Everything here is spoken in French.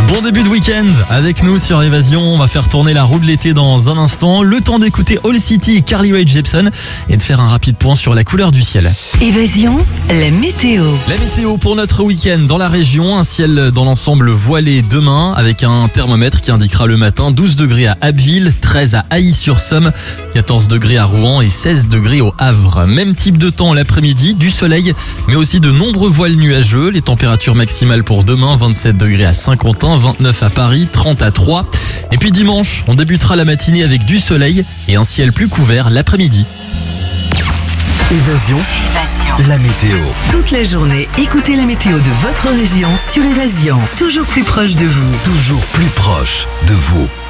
Bon début de week-end avec nous sur Évasion. On va faire tourner la roue de l'été dans un instant. Le temps d'écouter All City et Carly Rae Jepsen et de faire un rapide point sur la couleur du ciel. Évasion, la météo. La météo pour notre week-end dans la région. Un ciel dans l'ensemble voilé demain avec un thermomètre qui indiquera le matin 12 degrés à Abbeville, 13 à Ailly-sur-Somme, 14 degrés à Rouen et 16 degrés au Havre. Même type de temps l'après-midi, du soleil mais aussi de nombreux voiles nuageux. Les températures maximales pour demain, 27 degrés à Saint-Quentin, 29 à Paris, 30 à Troyes. Et puis dimanche, on débutera la matinée avec du soleil et un ciel plus couvert l'après-midi. Évasion, la météo. Toute la journée, écoutez la météo de votre région sur Évasion. Toujours plus proche de vous. Toujours plus proche de vous.